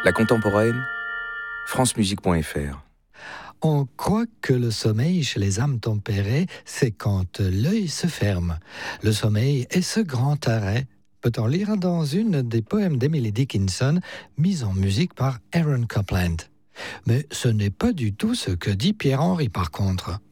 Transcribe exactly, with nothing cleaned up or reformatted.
La contemporaine, francemusique point f r. On croit que le sommeil chez les âmes tempérées, c'est quand l'œil se ferme. Le sommeil est ce grand arrêt, peut-on lire dans une des poèmes d'Emily Dickinson, mise en musique par Aaron Copland. Mais ce n'est pas du tout ce que dit Pierre Henry par contre.